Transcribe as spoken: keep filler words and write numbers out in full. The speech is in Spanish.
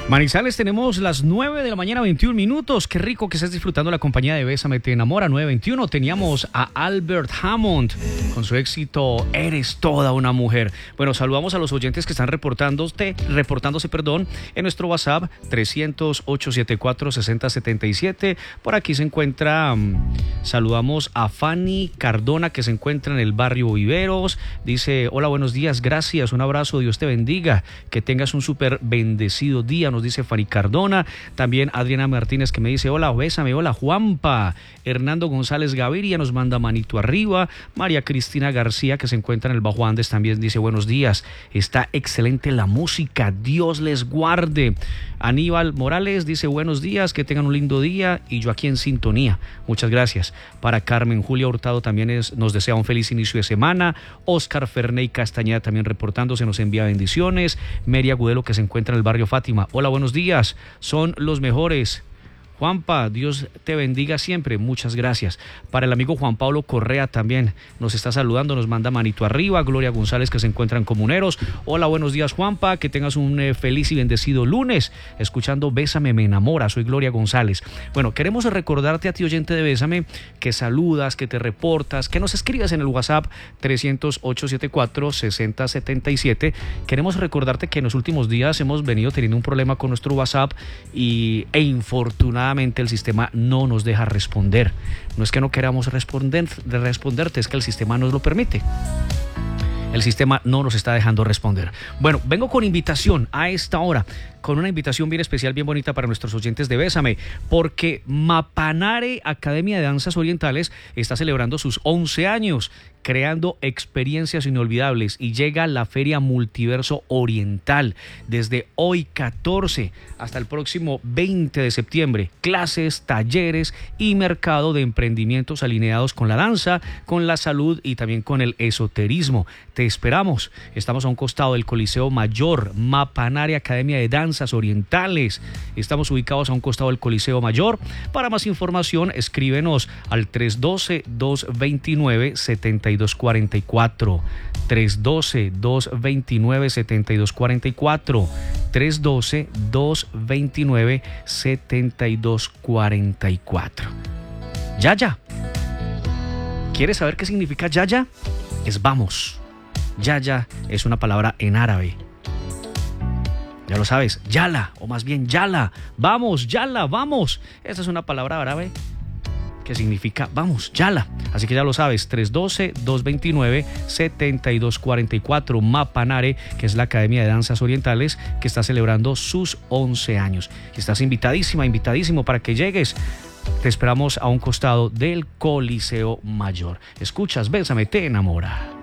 Manizales, tenemos las nueve de la mañana, veintiún minutos. Qué rico que estés disfrutando la compañía de Bésame Te Enamora. nueve veintiuno. Teníamos a Albert Hammond con su éxito Eres Toda Una Mujer. Bueno, saludamos a los oyentes que están reportándose, reportándose perdón, en nuestro WhatsApp trescientos, ochocientos setenta y cuatro, sesenta setenta y siete. Por aquí se encuentra, um, saludamos a Fanny Cardona, que se encuentra en el barrio Viveros. Dice, hola, buenos días, gracias, un abrazo, Dios te bendiga, que tengas un súper bendecido día. Nos dice Fanny Cardona. También Adriana Martínez, que me dice, hola, bésame, hola, Juanpa. Hernando González Gaviria nos manda manito arriba. María Cristina García, que se encuentra en el Bajo Andes, también dice, buenos días, está excelente la música, Dios les guarde. Aníbal Morales dice, buenos días, que tengan un lindo día, y yo aquí en sintonía, muchas gracias. Para Carmen Julia Hurtado también es, nos desea un feliz inicio de semana. Oscar Ferney Castañeda también reportándose, nos envía bendiciones. Mary Agudelo, que se encuentra en el barrio Fátima, hola, buenos días, son los mejores. Juanpa, Dios te bendiga siempre, muchas gracias. Para el amigo Juan Pablo Correa también nos está saludando, nos manda manito arriba. Gloria González, que se encuentra en Comuneros, hola, buenos días, Juanpa, que tengas un eh, feliz y bendecido lunes, escuchando Bésame Me Enamora. Soy Gloria González. Bueno, queremos recordarte a ti, oyente de Bésame, que saludas, que te reportas, que nos escribas en el WhatsApp trescientos, ochocientos setenta y cuatro, sesenta setenta y siete. Queremos recordarte que en los últimos días hemos venido teniendo un problema con nuestro WhatsApp y, e infortunadamente el sistema no nos deja responder. No es que no queramos responder, responderte, es que el sistema nos lo permite. El sistema no nos está dejando responder. Bueno, vengo con invitación a esta hora, con una invitación bien especial, bien bonita para nuestros oyentes de Bésame, porque Mapanare Academia de Danzas Orientales está celebrando sus once años, creando experiencias inolvidables, y llega la Feria Multiverso Oriental desde hoy catorce hasta el próximo veinte de septiembre. Clases, talleres y mercado de emprendimientos alineados con la danza, con la salud y también con el esoterismo. Te esperamos. Estamos a un costado del Coliseo Mayor, Mapanare Academia de Danzas Orientales. Estamos ubicados a un costado del Coliseo Mayor. Para más información, escríbenos al tres uno dos, dos dos nueve, siete dos cuatro cuatro. tres uno dos, dos dos nueve, siete dos cuatro cuatro. tres uno dos, dos dos nueve, siete dos cuatro cuatro. Yaya. ¿Quieres saber qué significa yaya? Es vamos. Yaya es una palabra en árabe. Ya lo sabes, yala, o más bien yala. Vamos, yala, vamos. Esta es una palabra árabe que significa vamos, yala. Así que ya lo sabes, tres uno dos, dos dos nueve, siete dos cuatro cuatro. Mapanare, que es la Academia de Danzas Orientales, que está celebrando sus once años. Y estás invitadísima, invitadísimo para que llegues. Te esperamos a un costado del Coliseo Mayor. Escuchas, Bésame Te Enamora.